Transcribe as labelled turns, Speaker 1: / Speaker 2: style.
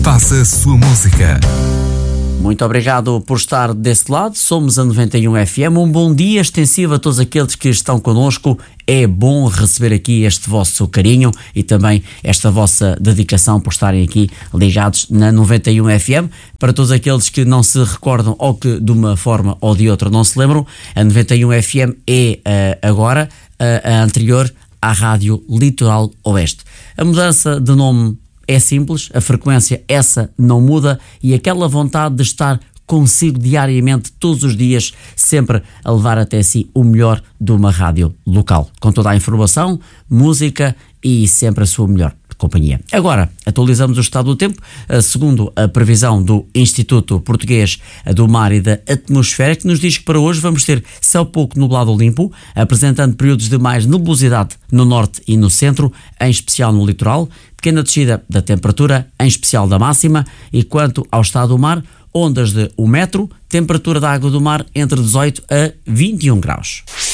Speaker 1: passa a sua música.
Speaker 2: Muito obrigado por estar desse lado. Somos a 91 FM. Um bom dia extensivo a todos aqueles que estão connosco. É bom receber aqui este vosso carinho e também esta vossa dedicação por estarem aqui ligados na 91 FM. Para todos aqueles que não se recordam ou que de uma forma ou de outra não se lembram, a 91 FM é agora a anterior à Rádio Litoral Oeste. A mudança de nome é simples, a frequência essa não muda e aquela vontade de estar consigo diariamente, todos os dias, sempre a levar até si o melhor de uma rádio local, com toda a informação, música e sempre a sua melhor companhia. Agora, atualizamos o estado do tempo, segundo a previsão do Instituto Português do Mar e da Atmosfera, que nos diz que para hoje vamos ter céu pouco nublado limpo, apresentando períodos de mais nebulosidade no norte e no centro, em especial no litoral, pequena descida da temperatura, em especial da máxima, e quanto ao estado do mar, ondas de 1 metro, temperatura da água do mar entre 18 a 21 graus.